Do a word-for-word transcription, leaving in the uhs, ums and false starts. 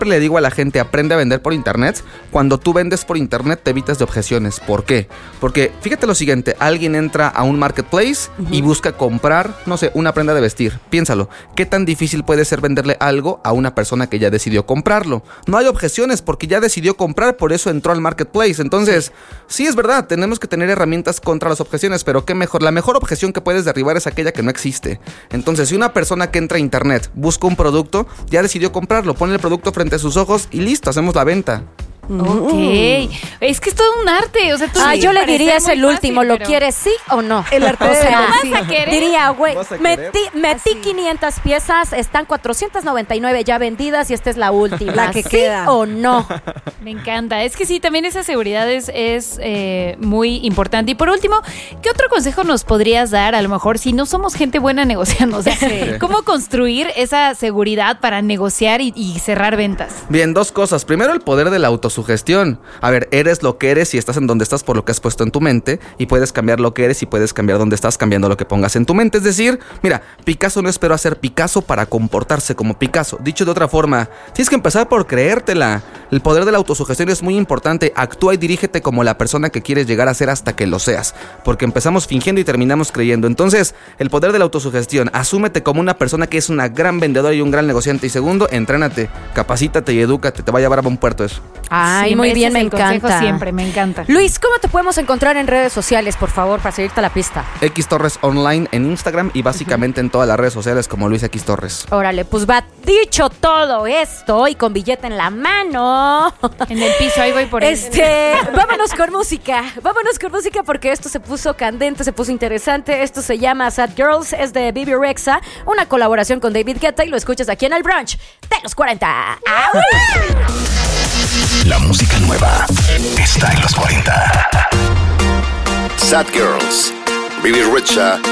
le digo a la gente, aprende a vender por internet. Cuando tú vendes por internet te evitas de objeciones. ¿Por qué? Porque fíjate lo siguiente, alguien entra a un marketplace uh-huh. y busca comprar, no sé, una prenda de vestir. Piénsalo, ¿qué tan difícil puede ser venderle algo a una persona que ya decidió comprarlo? No hay objeciones porque ya decidió comprar, por eso entró al marketplace. Entonces, sí es verdad, tenemos que tener herramientas contra las objeciones, pero qué mejor, la mejor objeción que puedes derribar es aquella que no existe. Entonces, si una persona que entra a internet busca un producto, ya decidió comprarlo, pone el producto frente a sus ojos y listo, hacemos la venta. Ok, es que es todo un arte, o sea, tú ah, sí, yo le diría es el último, fácil, ¿lo pero... quieres sí o no? El arte o sea, ¿vas sí. a querer? Diría, güey, metí, metí Así. quinientas piezas, están cuatrocientas noventa y nueve ya vendidas y esta es la última. La que ¿Sí queda. o no? Me encanta, es que sí, también esa seguridad es, es eh, muy importante. Y por último, ¿qué otro consejo nos podrías dar? A lo mejor si no somos gente buena negociando, o sea, sí. ¿cómo construir esa seguridad para negociar y, y cerrar ventas? Bien, dos cosas. Primero, el poder de la autosugestión. A ver, eres lo que eres y estás en donde estás por lo que has puesto en tu mente, y puedes cambiar lo que eres y puedes cambiar donde estás cambiando lo que pongas en tu mente. Es decir, mira, Picasso no esperó a ser Picasso para comportarse como Picasso. Dicho de otra forma, tienes que empezar por creértela. El poder de la autosugestión es muy importante. Actúa y dirígete como la persona que quieres llegar a ser hasta que lo seas, porque empezamos fingiendo y terminamos creyendo. Entonces, el poder de la autosugestión, asúmete como una persona que es una gran vendedora y un gran negociante. Y segundo, entrénate, capacítate y edúcate, te va a llevar a buen puerto eso. Ay, Siempre, muy bien, me encanta. Siempre, me encanta. Luis, ¿cómo te podemos encontrar en redes sociales, por favor, para seguirte a la pista? X Torres Online en Instagram y básicamente uh-huh. en todas las redes sociales como Luis X Torres. Órale, pues va dicho todo esto y con billete en la mano. En el piso, ahí voy por Este, vámonos con música. Vámonos con música porque esto se puso candente, se puso interesante. Esto se llama Sad Girls, es de Bibi Rexha, una colaboración con David Guetta y lo escuchas aquí en el brunch de los cuarenta. La música nueva está en los cuarenta. Sad Girls, Bibi Rexha